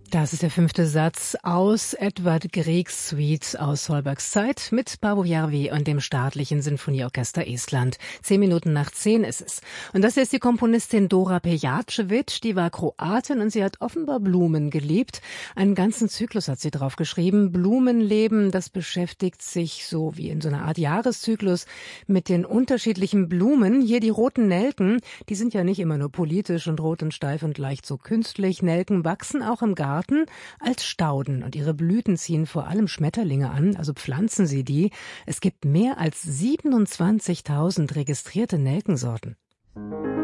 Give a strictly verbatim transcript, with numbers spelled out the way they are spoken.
Das ist der fünfte Satz aus Edvard Griegs Suite aus Solbergs Zeit mit Paavo Järvi und dem Staatlichen Sinfonieorchester Estland. Zehn Minuten nach zehn ist es. Und das hier ist die Komponistin Dora Pejacevic, die war Kroatin und sie hat offenbar Blumen geliebt. Einen ganzen Zyklus hat sie drauf geschrieben. Blumenleben, das beschäftigt sich so wie in so einer Art Jahreszyklus mit den unterschiedlichen Blumen. Hier die roten Nelken, die sind ja nicht immer nur politisch und rot und steif und leicht so künstlich. Nelken wachsen auch im Garten als Stauden und ihre Blüten ziehen vor allem Schmetterlinge an, also pflanzen sie die. Es gibt mehr als siebenundzwanzigtausend registrierte Nelkensorten.